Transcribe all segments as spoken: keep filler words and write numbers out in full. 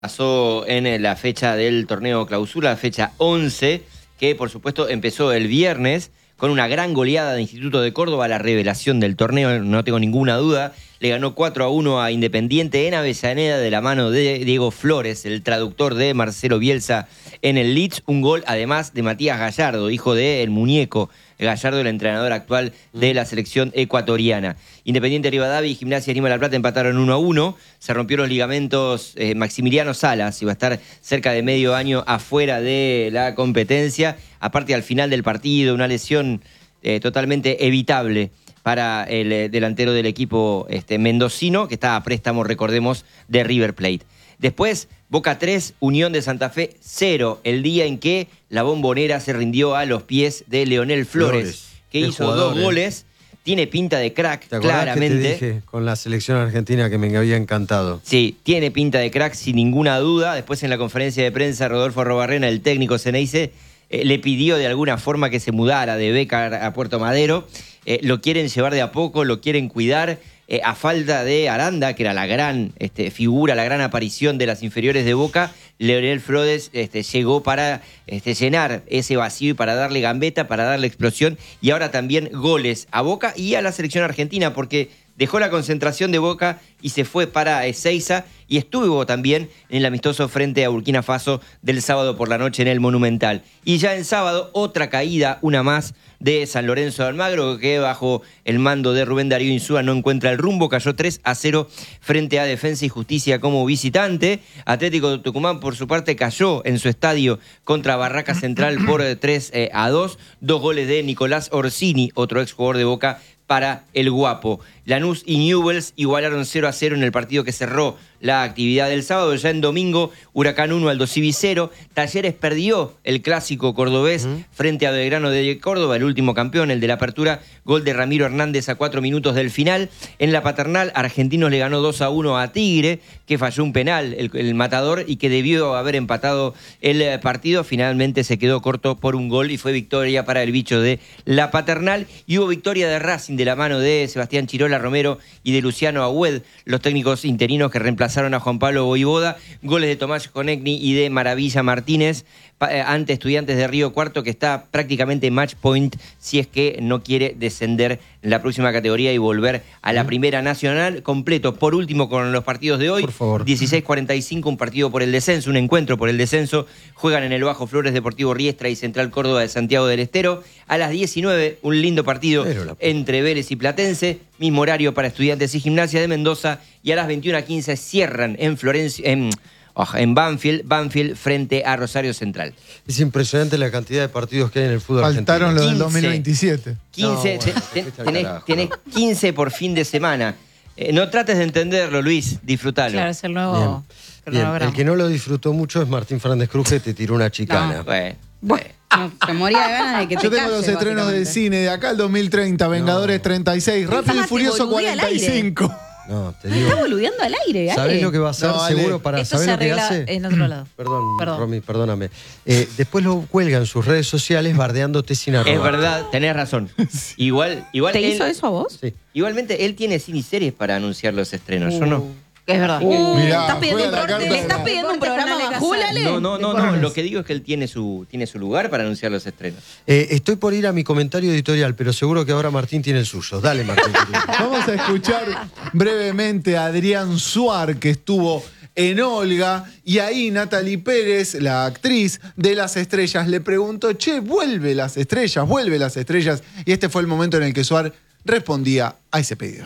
Pasó en la fecha del torneo clausura, la fecha once, que por supuesto empezó el viernes con una gran goleada de Instituto de Córdoba, la revelación del torneo, no tengo ninguna duda. Le ganó cuatro a uno a Independiente en Avellaneda de la mano de Diego Flores, el traductor de Marcelo Bielsa en el Leeds. Un gol además de Matías Gallardo, hijo del muñeco Gallardo, el entrenador actual de la selección ecuatoriana. Independiente Rivadavia y Gimnasia Grima de la Plata empataron uno a uno. Se rompió los ligamentos eh, Maximiliano Salas, iba a estar cerca de medio año afuera de la competencia. Aparte, al final del partido, una lesión eh, totalmente evitable para el eh, delantero del equipo este, mendocino, que está a préstamo, recordemos, de River Plate. Después, Boca tres, Unión de Santa Fe cero, el día en que la Bombonera se rindió a los pies de Leonel Flores, Flores que hizo jugador, dos eh. goles. Tiene pinta de crack, ¿Te claramente. Que te dije con la selección argentina que me había encantado? Sí, tiene pinta de crack, sin ninguna duda. Después, en la conferencia de prensa, Rodolfo Arrobarrena, el técnico Ceneice, eh, le pidió de alguna forma que se mudara de Beca a Puerto Madero. Eh, lo quieren llevar de a poco, lo quieren cuidar. Eh, a falta de Aranda, que era la gran este, figura, la gran aparición de las inferiores de Boca, Leonel Flores este, llegó para este, llenar ese vacío y para darle gambeta, para darle explosión, y ahora también goles a Boca y a la selección argentina, porque dejó la concentración de Boca y se fue para Ezeiza, y estuvo también en el amistoso frente a Burkina Faso del sábado por la noche en el Monumental. Y ya el sábado, otra caída, una más, de San Lorenzo de Almagro, que bajo el mando de Rubén Darío Insúa no encuentra el rumbo, cayó tres a cero frente a Defensa y Justicia como visitante. Atlético de Tucumán, por su parte, cayó en su estadio contra Barraca Central por tres a dos, dos goles de Nicolás Orsini, otro exjugador de Boca, para el Guapo. Lanús y Newell's igualaron cero a cero en el partido que cerró la actividad del sábado. Ya en domingo, Huracán uno, Aldo Civi cero. Talleres perdió el clásico cordobés uh-huh. frente a Belgrano de Córdoba, el último campeón, el de la apertura. Gol de Ramiro Hernández a cuatro minutos del final. En la Paternal, Argentinos le ganó dos a uno a Tigre, que falló un penal, el, el matador, y que debió haber empatado el partido. Finalmente se quedó corto por un gol y fue victoria para el bicho de la Paternal. Y hubo victoria de Racing de la mano de Sebastián Chirola Romero y de Luciano Agüed, los técnicos interinos que reemplazaron a Juan Pablo Voivoda. Goles de Tomás Conegni y de Maravilla Martínez ante Estudiantes de Río Cuarto, que está prácticamente match point si es que no quiere descender en la próxima categoría y volver a la Primera Nacional. Completo, por último, con los partidos de hoy. Por favor. dieciséis cuarenta y cinco, un partido por el descenso, un encuentro por el descenso. Juegan en el Bajo Flores Deportivo Riestra y Central Córdoba de Santiago del Estero. A las diecinueve, un lindo partido la... entre Vélez y Platense. Mismo horario para Estudiantes y Gimnasia de Mendoza. Y a las veintiuna a quince cierran en Florencia... En... en Banfield, Banfield frente a Rosario Central. Es impresionante la cantidad de partidos que hay en el fútbol Faltaron argentino. los del dos mil veintisiete. quince, no, bueno, te, te, tenés, tenés quince por fin de semana. Eh, no trates de entenderlo, Luis, disfrutalo. Claro, es el nuevo... Bien. Bien. El que no lo disfrutó mucho es Martín Fernández Cruz, que te tiró una chicana. No. Bueno, bueno. No, te moría de ganas de que te Yo tengo calles, los estrenos del cine de acá al dos mil treinta, Vengadores no. treinta y seis, Rápido y Furioso cuarenta y cinco. No, te digo. Está boludeando al aire, Ale. ¿Sabés lo que va a hacer no, seguro para Esto saber se lo que hace? en otro lado. Perdón, Perdón. Romy, perdóname. Eh, después lo cuelga en sus redes sociales bardeándote sin arroba. Es verdad, tenés razón. Igual, igual ¿Te él, hizo eso a vos? Sí. Igualmente, él tiene cine-series para anunciar los estrenos, uh. yo no. Es verdad. Uh, Mirá, ¿Estás pidiendo un juega la pro- carta ¿Le estás de- pidiendo un programa bajul, Ale? No, no, no, no. Lo que digo es que él tiene su, tiene su lugar para anunciar los estrenos. Eh, estoy por ir a mi comentario editorial, pero seguro que ahora Martín tiene el suyo. Dale, Martín. Vamos a escuchar brevemente a Adrián Suar, que estuvo en Olga, y ahí Natalie Pérez, la actriz de Las Estrellas, le preguntó, che, vuelve Las Estrellas, vuelve Las Estrellas, y este fue el momento en el que Suar respondía a ese pedido.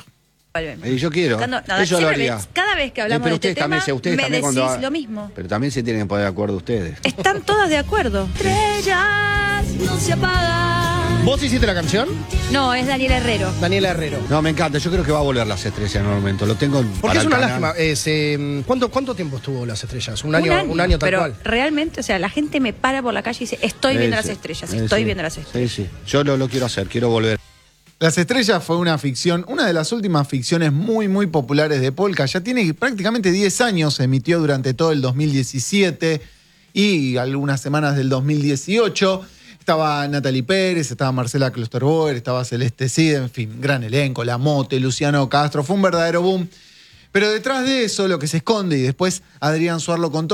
Y yo quiero, Cuando, no, eso lo haría. Vez, cada vez que hablamos pero de ustedes este también, tema, ustedes me también decís cuando, lo mismo. Pero también se tienen que poner de acuerdo ustedes. Están todas de acuerdo. Estrellas no se apagan. ¿Vos hiciste la canción? No, es Daniela Herrero. Daniela Herrero. No, me encanta, yo creo que va a volver Las Estrellas en un momento. Lo tengo Porque para es el una canal. lástima. Eh, se- ¿cuánto, ¿Cuánto tiempo estuvo Las Estrellas? Un año, un año, un año tal pero cual. realmente, o sea, la gente me para por la calle y dice, estoy Sí, viendo sí. las estrellas, Sí, estoy sí. viendo las estrellas. Sí, sí. Yo lo, lo quiero hacer, quiero volver. Las Estrellas fue una ficción, una de las últimas ficciones muy, muy populares de Polka. Ya tiene prácticamente diez años, se emitió durante todo el dos mil diecisiete y algunas semanas del dos mil dieciocho. Estaba Natalie Pérez, estaba Marcela Klosterboer, estaba Celeste Cid, en fin, gran elenco, La Mote, Luciano Castro. Fue un verdadero boom. Pero detrás de eso, lo que se esconde, y después Adrián Suar lo contó,